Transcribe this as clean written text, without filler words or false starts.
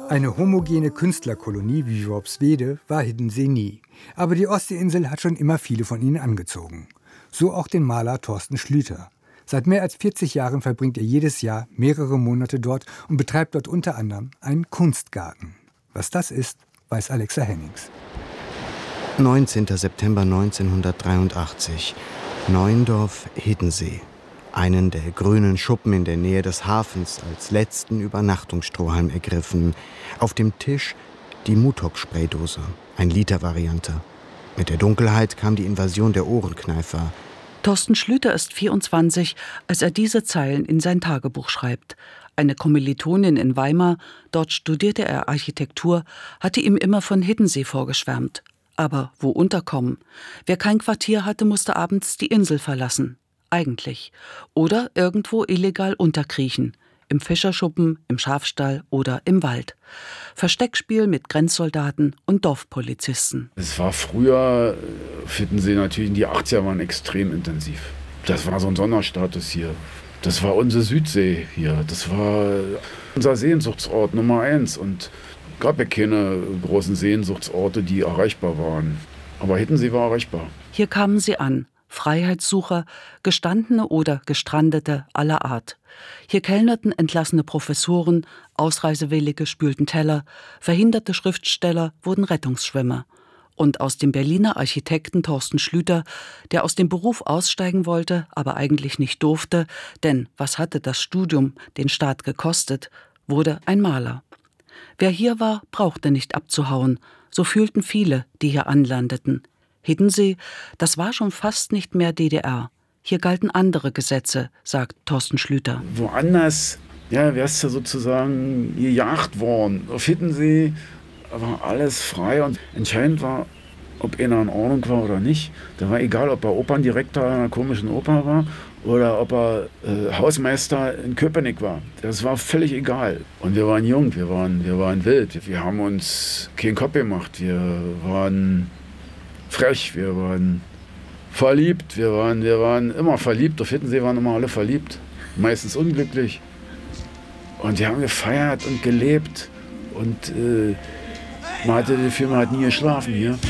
Eine homogene Künstlerkolonie wie Worpswede war Hiddensee nie. Aber die Ostseeinsel hat schon immer viele von ihnen angezogen. So auch den Maler Thorsten Schlüter. Seit mehr als 40 Jahren verbringt er jedes Jahr mehrere Monate dort und betreibt dort unter anderem einen Kunstgarten. Was das ist, weiß Alexa Hennings. 19. September 1983. Neuendorf, Hiddensee. Einen der grünen Schuppen in der Nähe des Hafens als letzten Übernachtungsstrohhalm ergriffen. Auf dem Tisch die Mutok-Spraydose, 1-Liter-Variante. Mit der Dunkelheit kam die Invasion der Ohrenkneifer. Thorsten Schlüter ist 24, als er diese Zeilen in sein Tagebuch schreibt. Eine Kommilitonin in Weimar, dort studierte er Architektur, hatte ihm immer von Hiddensee vorgeschwärmt. Aber wo unterkommen? Wer kein Quartier hatte, musste abends die Insel verlassen. Eigentlich. Oder irgendwo illegal unterkriechen. Im Fischerschuppen, im Schafstall oder im Wald. Versteckspiel mit Grenzsoldaten und Dorfpolizisten. Es war früher, auf Hiddensee natürlich, die 80er waren extrem intensiv. Das war so ein Sonderstatus hier. Das war unsere Südsee hier. Das war unser Sehnsuchtsort Nummer 1. Und es gab ja keine großen Sehnsuchtsorte, die erreichbar waren. Aber Hiddensee war erreichbar. Hier kamen sie an. Freiheitssucher, Gestandene oder Gestrandete aller Art. Hier kellnerten entlassene Professoren, Ausreisewillige spülten Teller, verhinderte Schriftsteller wurden Rettungsschwimmer. Und aus dem Berliner Architekten Thorsten Schlüter, der aus dem Beruf aussteigen wollte, aber eigentlich nicht durfte, denn was hatte das Studium den Staat gekostet, wurde ein Maler. Wer hier war, brauchte nicht abzuhauen, so fühlten viele, die hier anlandeten. Hiddensee, das war schon fast nicht mehr DDR. Hier galten andere Gesetze, sagt Thorsten Schlüter. Woanders, ja, wärst du sozusagen gejagt worden. Auf Hiddensee war alles frei und entscheidend war, ob einer in Ordnung war oder nicht. Da war egal, ob er Operndirektor einer komischen Oper war oder ob er Hausmeister in Köpenick war. Das war völlig egal. Und wir waren jung, wir waren wild. Wir haben uns keinen Kopf gemacht. Wir waren frech, wir waren verliebt, wir waren immer verliebt. Auf Hiddensee waren immer alle verliebt, meistens unglücklich. Und wir haben gefeiert und gelebt und man hatte das Gefühl, man hat nie geschlafen hier.